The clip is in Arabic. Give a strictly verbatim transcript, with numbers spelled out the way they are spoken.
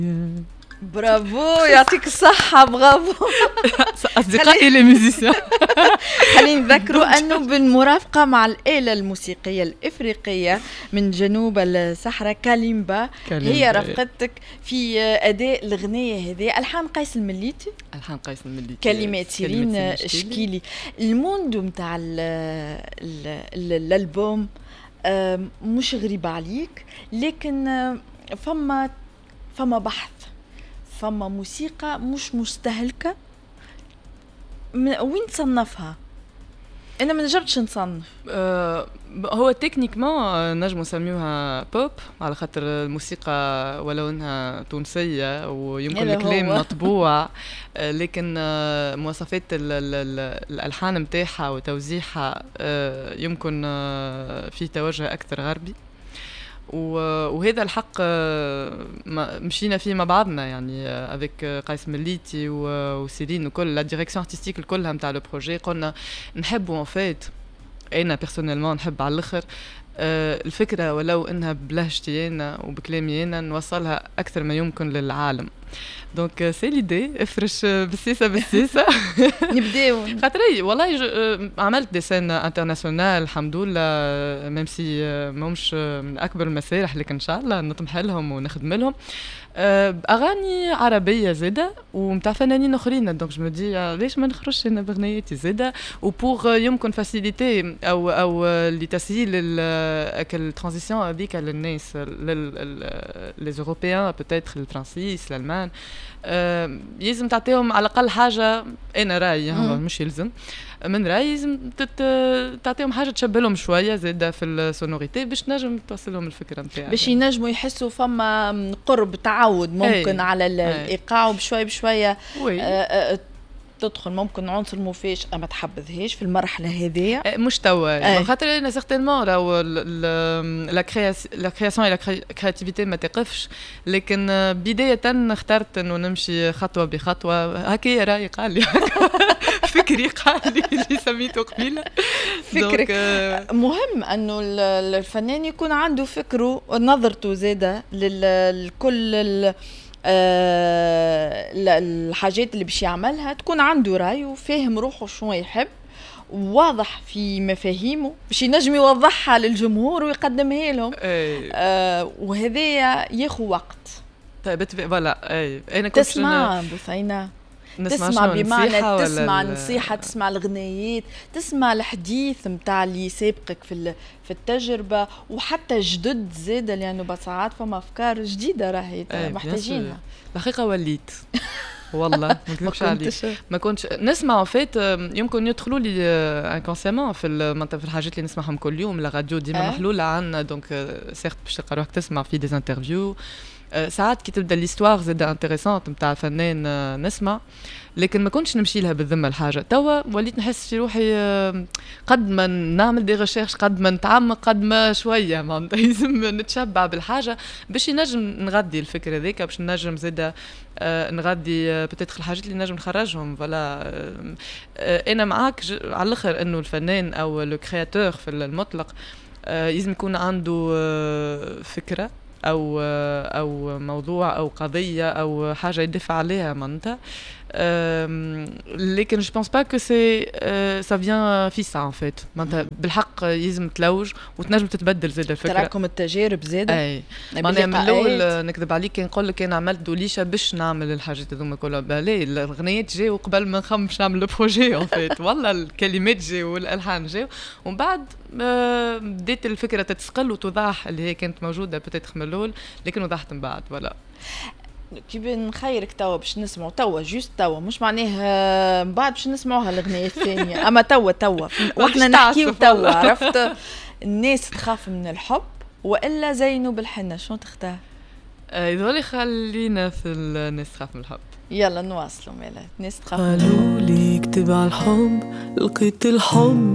برافو يعطيك الصحة برافو. أصدقائي لي ميوزيسيان. خلينا نذكروا أنه بالمرافقة مع الآلة الموسيقية الإفريقية من جنوب الصحراء كاليمبا، هي رافقتك في أداء الغنية هذه. ألحان قيس المليتي، ألحان قيس المليتي، كلمات سيرين شكيلي. الموندو متاع الألبوم مش غريب عليك، لكن فما فما بحث، فما موسيقى مش مستهلكة. وين تصنفها؟ أنا ما نجربتش نصنف. أه هو تكنيكمان نجم نسميوها بوب على خاطر الموسيقى ولو انها تونسيه ويمكن الكلام مطبوع، لكن مواصفات الالحان نتاعها وتوزيعها يمكن في توجه اكثر غربي، وهذا الحق مشينا فيه مع بعضنا يعني افيك قيس مليتي وسيرين وكل لا ديريكسيون ارتستيك الكلها نتاع لو بروجي. قلنا نحبوا ان فيت، انا بيرسونيلمون نحب على الاخر الفكره ولو انها بلهجتي انا وبكلامي انا نوصلها اكثر ما يمكن للعالم. دونك سي ليدي افرش بالسيسه بالسيسه. نبداو خاطري والله عملت دي سين انترناسيونال الحمد لله، ميم سي ماهمش من اكبر المسارح لكن ان شاء الله نطمح لهم ونخدم لهم اغاني عربيه زاده ومتاع فنانين اخرين. دونك جو مدي ليش ما نخرجش انا بغنياتي زاده، وبور يمكن فاسيليتي او او لتسهيل الترانزيسيون هذيك للناس لي اوروبيان بوتيتر الفرنسيس الالمان، أه يلزم تعطيهم على الاقل حاجه. انا رايي مش يلزم من رايي لازم تعطيهم حاجه تشبه لهم شويه زاده في السونوريتي باش نجم توصل لهم الفكره نتاعها، باش ينجموا يحسوا فما قرب تعود ممكن أي. على الايقاع وبشوي بشويه أه تدخل ممكن عنصر مفاجئ ما تحبذهاش في المرحله هذه مش توا خاطر انا سيغتينمون راهو لا لا كرياسيون لا كرياتيفيتي ما تقفش، لكن بدايه اخترت انه نمشي خطوه بخطوه. هكايا رايي قال لي فكري قال لي اللي سميته قبيله فكرك مهم انه الفنان يكون عنده فكره ونظرته زاده للكل أه الحاجات اللي باش يعملها، تكون عنده رأي وفاهم روحه شنو يحب واضح في مفاهيمه باش ينجم يوضحها للجمهور ويقدمها لهم. أه وهذا ياخذ وقت. طيب فوالا اي انا كنت تسمع بثينه تسمع بمعنى تسمع نصيحة، تسمع الغنيات، تسمع الحديث متاع اللي سابقك في في التجربة، وحتى جدد زاد لأنه بساعات فما أفكار جديدة راهي محتاجينها. الحقيقة وليت والله ما نكذبش عليك ما كنتش نسمع فات يمكن يدخلوا لي انكونسيامون في المنطقه في الحاجات اللي نسمعهم كل يوم. لا راديو ديما محلوله عنا دونك سيرت باش تلقى روحك تسمع في دي انترفيو ساعات كي تبدا ليستوار زاد انتريسونت نتاع فنان نسمع، لكن ما كنتش نمشي لها بالذمه الحاجه. توا وليت نحس في روحي قد ما نعمل دي ريشيرش قد ما نتعمق قد ما شويه معناتها لازم نتشبع بالحاجه باش نجم نغدي الفكره هذيك باش نجم زاده نغدي بتدخل الحاجات اللي نجم نخرجهم. فوالا انا معاك على الاخر انه الفنان او لو كرياتور في المطلق لازم يكون عنده فكره او او موضوع او قضيه او حاجه يدافع عليها معناتها، لكن جو بونس با كو سي سا فيان في سا ان فيت معناتها بالحق لازم تلوج وتنجم تتبدل زاد الفكره. تراكم التجارب زاد اي معناها من الاول نكذب عليك كي نقول لك انا عملت دوليشه باش نعمل الحاجات هذوما كلها بالي الغنيات جاو قبل ما نخممش نعمل لو بروجي ان فيت والله الكلمات جاو والالحان جاو ومن بعد بديت الفكره تتسقل وتوضح اللي هي كانت موجوده بتاتخ من الاول لكن وضحت من بعد. ولا كيف نخيرك توا باش نسمعوا توا جوست توا مش معناها من بعد باش نسمعوها الأغنية الثانية اما توا توا واحنا نحكيو توا عرفت الناس تخاف من الحب والا زينوا بالحنه شنو تختار؟ يظل خلينا في الناس تخاف من الحب. يلا نواصلوا مالا الناس تخاف. قالوا لي اكتب على الحب لقيت الحب